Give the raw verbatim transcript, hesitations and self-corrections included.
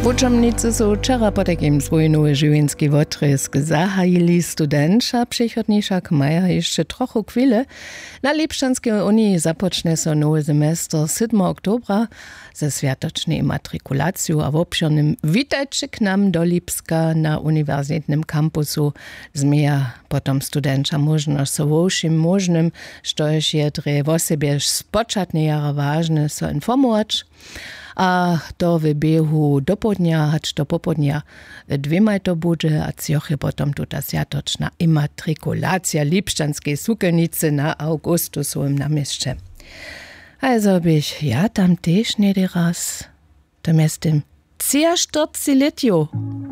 W uczomnicy są wczera po takim swój żywienski wotrysk zahajili studentsza. Przychodniszak maja jeszcze trochę chwilę. Na Lipszczanskiej Unii zapocznie so nowy semestr siódmego oktobra ze światocznej immatrikulacją, a w obszarnym witajcie k nam do Lipska na uniwersytetnym kampusu. Zmieja potom studentsza możność so wołszym możnym, štož je dre o sobie spočatne jara ważne so informować. A to w biehu do południa, hacz do popodnia dwiemaj to bude, a cioche potom tuta światoczna immatrikulacja Lipszczanskiej sukelnicy na Augustusowym namieście. Also bych ja tam też nie raz, to miestem czterdziestoletju.